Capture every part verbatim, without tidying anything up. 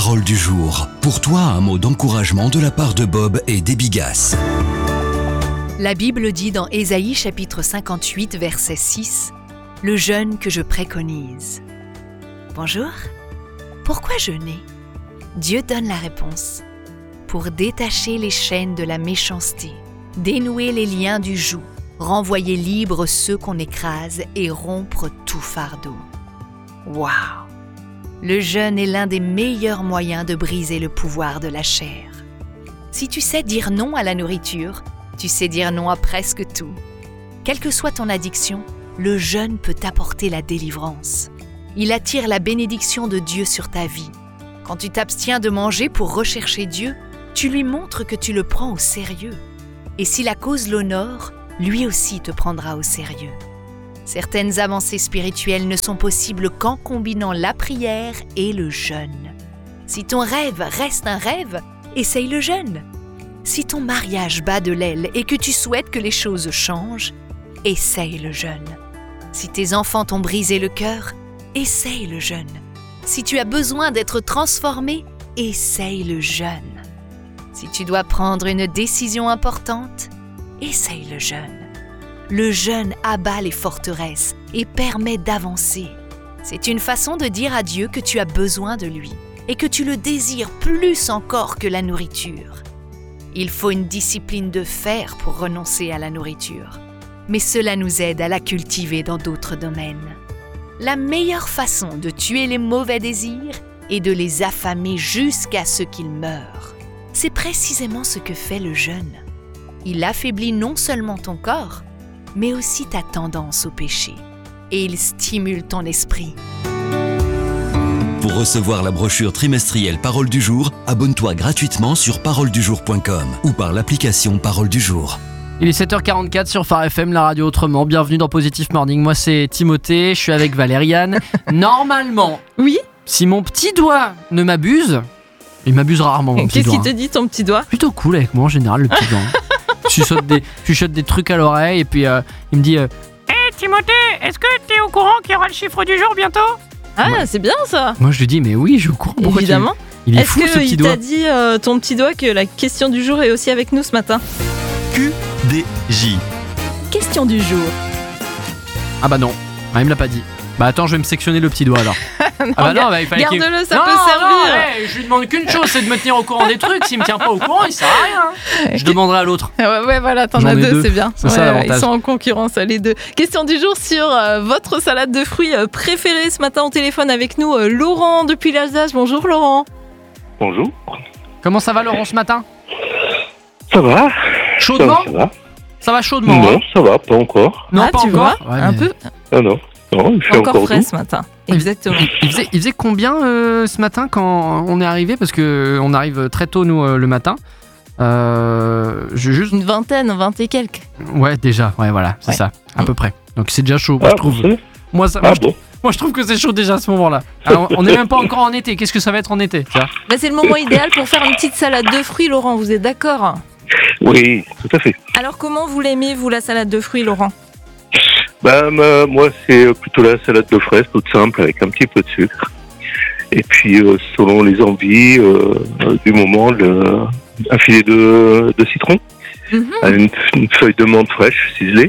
Parole du jour. Pour toi, un mot d'encouragement de la part de Bob et d'Ebigas. La Bible dit dans Ésaïe chapitre cinquante-huit, verset six, « Le jeûne que je préconise. » Bonjour. Pourquoi jeûner ? Dieu donne la réponse. Pour détacher les chaînes de la méchanceté, dénouer les liens du joug, renvoyer libres ceux qu'on écrase et rompre tout fardeau. Waouh! Le jeûne est l'un des meilleurs moyens de briser le pouvoir de la chair. Si tu sais dire non à la nourriture, tu sais dire non à presque tout. Quelle que soit ton addiction, le jeûne peut t'apporter la délivrance. Il attire la bénédiction de Dieu sur ta vie. Quand tu t'abstiens de manger pour rechercher Dieu, tu lui montres que tu le prends au sérieux. Et si la cause l'honore, lui aussi te prendra au sérieux. Certaines avancées spirituelles ne sont possibles qu'en combinant la prière et le jeûne. Si ton rêve reste un rêve, essaye le jeûne. Si ton mariage bat de l'aile et que tu souhaites que les choses changent, essaye le jeûne. Si tes enfants t'ont brisé le cœur, essaye le jeûne. Si tu as besoin d'être transformé, essaye le jeûne. Si tu dois prendre une décision importante, essaye le jeûne. Le jeûne abat les forteresses et permet d'avancer. C'est une façon de dire à Dieu que tu as besoin de lui et que tu le désires plus encore que la nourriture. Il faut une discipline de fer pour renoncer à la nourriture, mais cela nous aide à la cultiver dans d'autres domaines. La meilleure façon de tuer les mauvais désirs est de les affamer jusqu'à ce qu'ils meurent. C'est précisément ce que fait le jeûne. Il affaiblit non seulement ton corps, mais aussi ta tendance au péché. Et il stimule ton esprit. Pour recevoir la brochure trimestrielle Parole du jour, abonne-toi gratuitement sur parole du jour point com ou par l'application Parole du jour. Il est sept heures quarante-quatre sur Phare F M, la radio autrement. Bienvenue dans Positive Morning. Moi, c'est Timothée, je suis avec Valériane. Normalement, oui, si mon petit doigt ne m'abuse, il m'abuse rarement, mon petit Qu'est-ce doigt. qu'il te dit, ton petit doigt ? Plutôt cool avec moi en général, le petit doigt. Je chuchote des, je chuchote des trucs à l'oreille et puis euh, il me dit euh, Hé hey, Timothée, est-ce que t'es au courant qu'il y aura le chiffre du jour bientôt ? Ah, Ouais. c'est bien ça. Moi je lui dis mais oui, je cours. Pourquoi Évidemment. tu... Il est, Est-ce fou ce petit qu'il doigt. t'a dit, euh, ton petit doigt, que la question du jour est aussi avec nous ce matin ? Q D J. Question du jour. Ah bah non, ah, il me l'a pas dit. Bah attends, je vais me sectionner le petit doigt alors. non, ah bah non, bah, il fallait qu'il... garde-le, ça non, peut non, servir. hey, je lui demande qu'une chose, c'est de me tenir au courant des trucs. S'il me tient pas au courant, il sert à rien. Je demanderai à l'autre. Ouais, ouais, voilà, t'en J'en as ai deux, deux. c'est bien. C'est ça, Ouais, l'avantage. ils sont en concurrence, les deux. Question du jour sur euh, votre salade de fruits euh, préférée. Ce matin, au téléphone avec nous, euh, Laurent depuis l'Alsace. Bonjour Laurent. Bonjour. Comment ça va Laurent ce matin? Ça va? Ça Chaudement va, ça va. Ça va chaudement Non, hein ça va, pas encore. Non, ah, pas tu encore. vois, Ouais, un mais- peu Ah non, non, il fait encore encore, frais doux. ce matin. Exactement. Il faisait, il faisait combien euh, ce matin quand on est arrivé? Parce que on arrive très tôt nous euh, le matin. Euh, je juste Une vingtaine, vingt et quelques. ouais déjà ouais voilà c'est Ouais. ça à peu près. Donc c'est déjà chaud moi, Ah, je trouve. vous savez Moi ça Ah moi, je, bon. moi je trouve que c'est chaud déjà à ce moment-là. Alors, on n'est même pas encore en été. Qu'est-ce que ça va être en été tu vois? Bah, c'est le moment idéal pour faire une petite salade de fruits, Laurent. Vous êtes d'accord? Oui, tout à fait. Alors, comment vous l'aimez, vous, la salade de fruits, Laurent? Bah, ma- moi, c'est plutôt la salade de fraises, toute simple, avec un petit peu de sucre. Et puis, euh, selon les envies euh, euh, du moment, le, un filet de, de citron, Mhm. une, une feuille de menthe fraîche, ciselée.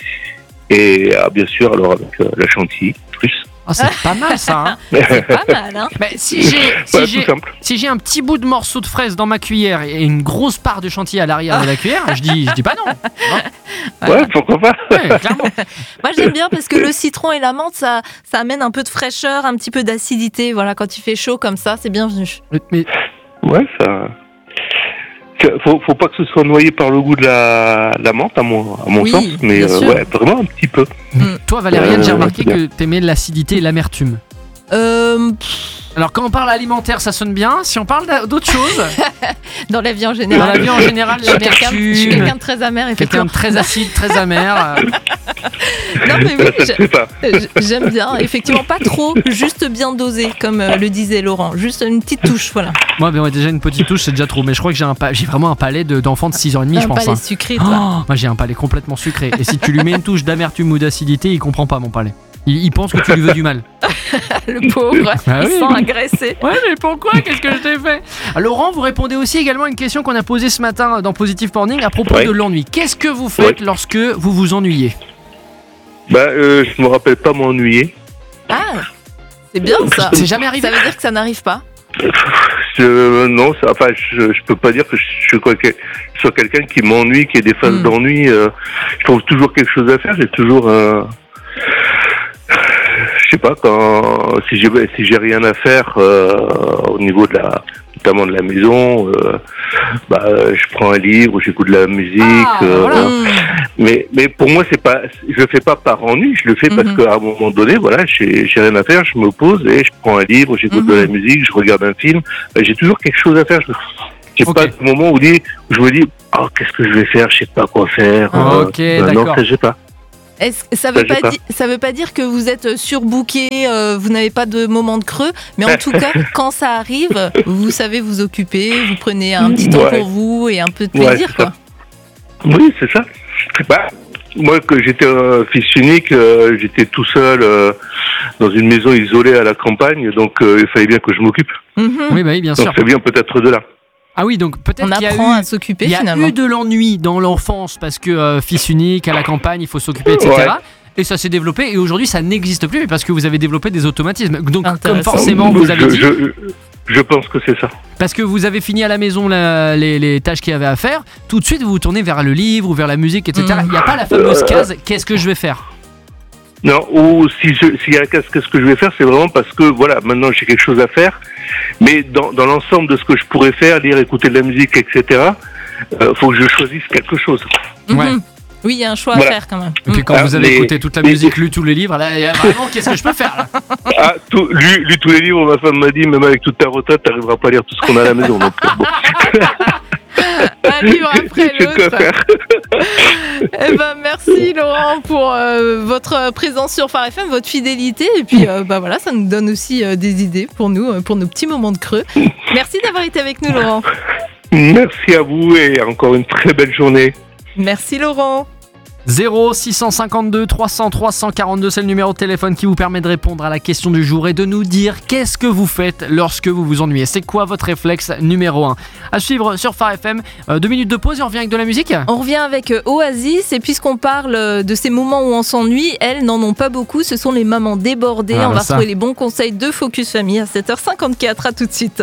Et ah, bien sûr, alors avec euh, la chantilly, plus. Ah c'est pas mal ça hein. C'est pas mal, hein? Mais si j'ai si Voilà, j'ai tout simple. si j'ai un petit bout de morceau de fraise dans ma cuillère et une grosse part de chantilly à l'arrière de la cuillère, je dis je dis pas non. Ouais, pourquoi pas. Ouais, clairement. Moi, j'aime bien parce que le citron et la menthe, ça, ça amène un peu de fraîcheur, un petit peu d'acidité. Voilà, quand il fait chaud comme ça, c'est bienvenu. Mais Ouais, ça. ça- Faut, faut pas que ce soit noyé par le goût de la, la menthe, à mon, à mon Oui, sens, mais bien euh, sûr. ouais, vraiment un petit peu. toi Valériane, Euh, j'ai remarqué c'est que t'aimais l'acidité et l'amertume. Euh, Alors quand on parle alimentaire, ça sonne bien. Si on parle d'a- d'autre chose, dans la vie en dans général. la vie en général, Je suis quelqu'un je suis l'amertume, quelqu'un de très amer, quelqu'un effectivement. de très acide, très amer. euh, Non, mais oui, Ça, ça te j'ai- fait pas. j'ai- j'aime bien. Effectivement, pas trop, juste bien dosé, comme euh, le disait Laurent. Juste une petite touche, voilà. Moi, ben, ouais, déjà une petite touche, c'est déjà trop. Mais je crois que j'ai un pa- j'ai vraiment un palais de- d'enfant de six ans et demi, je Un pense. palais hein. sucré, Oh, toi. moi, j'ai un palais complètement sucré. Et si tu lui mets une touche d'amertume ou d'acidité, il comprend pas mon palais. Il, il pense que tu lui veux du mal. Le pauvre, Ah il oui. se sent agressé. Ouais, mais pourquoi? Qu'est-ce que je t'ai fait? Laurent, vous répondez aussi également à une question qu'on a posée ce matin dans Positive Morning à propos Ouais. de l'ennui. Qu'est-ce que vous faites Ouais. lorsque vous vous ennuyez? Bah, euh, je me rappelle pas m'ennuyer. Ah, c'est bien ça. C'est jamais arrivé? Ça veut dire que ça n'arrive pas. Je, non, ça, enfin, je, je peux pas dire que je, suis quoi, que, je sois quelqu'un qui m'ennuie, qui ait des phases Mm. d'ennui. euh, je trouve toujours quelque chose à faire. J'ai toujours un. Je sais pas, quand si j'ai si j'ai rien à faire euh, au niveau de la notamment de la maison, euh, bah je prends un livre, j'écoute de la musique. Ah, euh, voilà. Mmh. Mais mais pour moi c'est pas, je le fais pas par ennui, je le fais parce Mhm. qu'à un moment donné, voilà, j'ai j'ai rien à faire, je me pose et je prends un livre, j'écoute Mhm. de la musique, je regarde un film. Euh, J'ai toujours quelque chose à faire. Je j'ai Ok. pas de moment où, dit, où je me dis oh qu'est-ce que je vais faire, je sais pas quoi faire. Ok, Euh, non, d'accord. ça je sais pas. Est-ce, ça Ça, veut je sais pas, pas. di- ça veut pas dire que vous êtes surbooké, euh, vous n'avez pas de moment de creux, mais en tout cas, quand ça arrive, vous savez vous occuper, vous prenez un petit temps Ouais. pour vous et un peu de Ouais, plaisir, c'est quoi. ça. Oui, c'est ça. Bah, moi, que j'étais euh, fils unique, euh, j'étais tout seul euh, dans une maison isolée à la campagne, donc euh, il fallait bien que je m'occupe. Mhm. Oui, bah oui, bien Donc sûr. c'est bien peut-être de là. Ah oui, donc peut-être On qu'il y a apprend eu... à s'occuper Il y a finalement. eu de l'ennui dans l'enfance parce que euh, fils unique, à la campagne, il faut s'occuper, et cetera. Ouais. Et ça s'est développé et aujourd'hui ça n'existe plus mais parce que vous avez développé des automatismes. Donc comme Intéressant. forcément vous avez je, dit, je, je pense que c'est ça. parce que vous avez fini à la maison la- les, les tâches qu'il y avait à faire, tout de suite vous vous tournez vers le livre ou vers la musique, et cetera. Mm. Il n'y a pas la fameuse Euh. case qu'est-ce que je vais faire. Non, ou si je, s'il y a un casque, qu'est-ce que je vais faire, c'est vraiment parce que voilà, maintenant j'ai quelque chose à faire. Mais dans, dans l'ensemble de ce que je pourrais faire, lire, écouter de la musique, et cetera, euh, faut que je choisisse quelque chose. Mhm. Ouais. Oui, il y a un choix Voilà. à faire quand même. Et puis Mm. quand Ah, vous avez mais- écouté toute la mais- musique, lu tous les livres, là il y a vraiment qu'est-ce que je peux faire là. Ah, tout, lu, lu tous les livres, ma femme m'a dit, même avec toute ta retraite, t'arriveras pas à lire tout ce qu'on a à la maison. Donc, euh, bon. Un livre après J'ai de quoi l'autre. faire. Eh ben, merci Laurent pour euh, votre présence sur Phare F M, votre fidélité. Et puis, euh, bah voilà, ça nous donne aussi euh, des idées pour nous, euh, pour nos petits moments de creux. Merci d'avoir été avec nous, Laurent. Merci à vous et encore une très belle journée. Merci Laurent. zéro six cent cinquante-deux trois cents trois cent quarante-deux, c'est le numéro de téléphone qui vous permet de répondre à la question du jour et de nous dire qu'est-ce que vous faites lorsque vous vous ennuyez. C'est quoi votre réflexe numéro un? À suivre sur Phare F M, euh, deux minutes de pause et on revient avec de la musique. On revient avec euh, Oasis. Et puisqu'on parle euh, de ces moments où on s'ennuie, elles n'en ont pas beaucoup. Ce sont les mamans débordées. Ah, on bah va ça. retrouver les bons conseils de Focus Famille à sept heures cinquante-quatre. À tout de suite.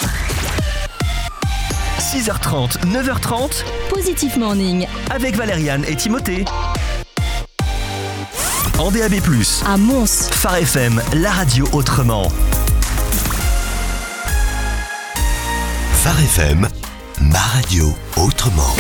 six heures trente, neuf heures trente, Positive Morning. avec Valériane et Timothée. En D A B plus, À Mons. Phare F M, la radio autrement. Phare F M, ma radio autrement.